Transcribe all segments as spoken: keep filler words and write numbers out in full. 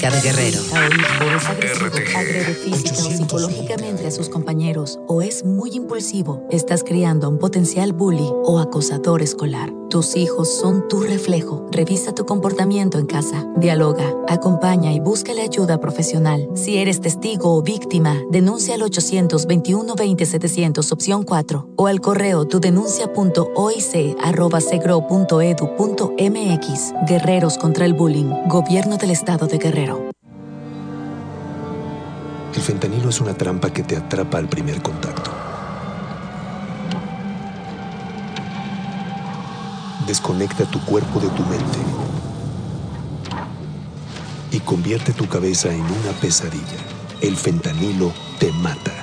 Cada guerrero. Es agresivo, agrede física o psicológicamente a sus compañeros o es muy impulsivo, estás criando a un potencial bully o acosador escolar. Tus hijos son tu reflejo. Revisa tu comportamiento en casa. Dialoga, acompaña y búscale ayuda profesional. Si eres testigo o víctima, denuncia al ochocientos veintiuno veinte setecientos opción cuatro o al correo tudenuncia punto oic arroba segro punto edu punto mx. Guerreros contra el bullying. Gobierno del Estado de Guerrero. El fentanilo es una trampa que te atrapa al primer contacto. Desconecta tu cuerpo de tu mente y convierte tu cabeza en una pesadilla. El fentanilo te mata.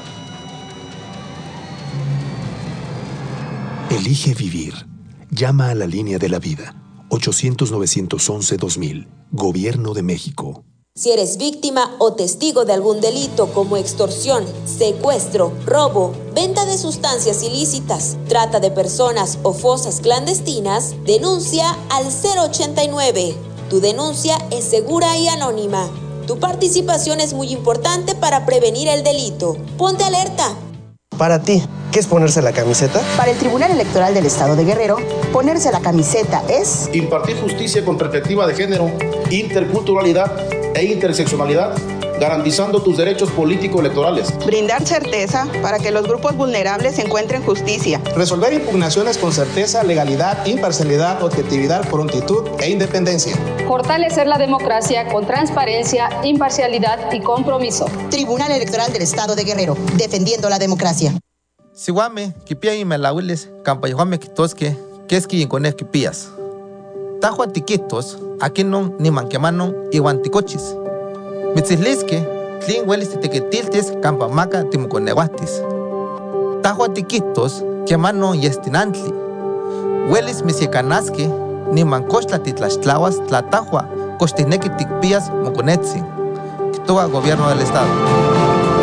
Elige vivir. Llama a la línea de la vida. ochocientos novecientos once dos mil. Gobierno de México. Si eres víctima o testigo de algún delito como extorsión, secuestro, robo, venta de sustancias ilícitas, trata de personas o fosas clandestinas, denuncia al cero ochenta y nueve. Tu denuncia es segura y anónima. Tu participación es muy importante para prevenir el delito. Ponte alerta. Para ti, ¿qué es ponerse la camiseta? Para el Tribunal Electoral del Estado de Guerrero, ponerse la camiseta es impartir justicia con perspectiva de género, interculturalidad e interseccionalidad, garantizando tus derechos político-electorales. Brindar certeza para que los grupos vulnerables encuentren justicia. Resolver impugnaciones con certeza, legalidad, imparcialidad, objetividad, prontitud e independencia. Fortalecer la democracia con transparencia, imparcialidad y compromiso. Tribunal Electoral del Estado de Guerrero, defendiendo la democracia. Siwame, kipia y melawiles, campayohame kitosque, keski y cones kipías. Tajua tiquitos, aquí no ni manquemanon y guanticochis. Mitzislisque, tlin huelis titequetiltes, campamaca timuconeguatis. Tajua tiquitos, quemano y estinantli. Huelis misiecanasque, ni mancochtla titlachtlahuas, tlatajua, costinequi ticpías moconetzi. Kitoa Gobierno del Estado.